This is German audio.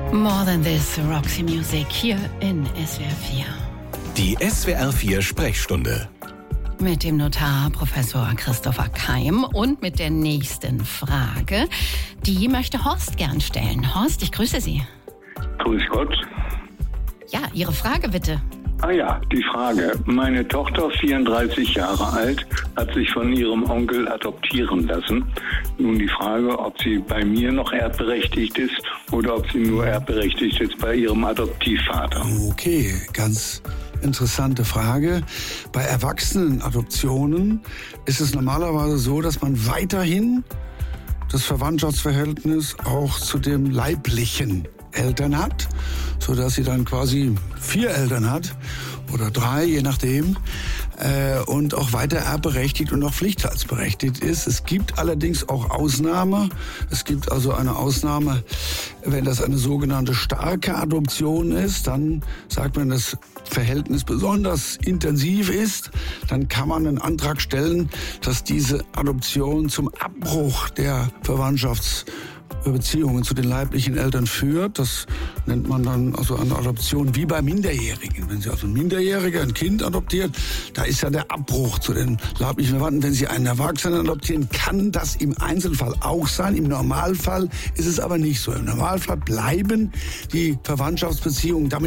More Than This, Roxy Music hier in SWR 4. Die SWR 4 Sprechstunde. Mit dem Notar Professor Christopher Keim und mit der nächsten Frage. Die möchte Horst gern stellen. Horst, ich grüße Sie. Grüß Gott. Ja, Ihre Frage bitte. Ah ja, die Frage. Meine Tochter, 34 Jahre alt, hat sich von ihrem Onkel adoptieren lassen. Nun die Frage, ob sie bei mir noch erbberechtigt ist oder ob sie nur erbberechtigt ist bei ihrem Adoptivvater. Okay, ganz interessante Frage. Bei Erwachsenenadoptionen ist es normalerweise so, dass man weiterhin das Verwandtschaftsverhältnis auch zu dem leiblichen Eltern hat, sodass sie dann quasi 4 Eltern hat oder 3, je nachdem, und auch weiter erbberechtigt und auch pflichtteilsberechtigt ist. Es gibt allerdings auch Ausnahme. Es gibt also eine Ausnahme, wenn das eine sogenannte starke Adoption ist, dann sagt man, das Verhältnis besonders intensiv ist, dann kann man einen Antrag stellen, dass diese Adoption zum Abbruch der Verwandtschaftsbeziehungen zu den leiblichen Eltern führt. Das nennt man dann also eine Adoption wie bei Minderjährigen. Wenn Sie also ein Minderjähriger, ein Kind adoptiert, da ist ja der Abbruch zu den leiblichen Verwandten. Wenn Sie einen Erwachsenen adoptieren, kann das im Einzelfall auch sein. Im Normalfall ist es aber nicht so. Im Normalfall bleiben die Verwandtschaftsbeziehungen damit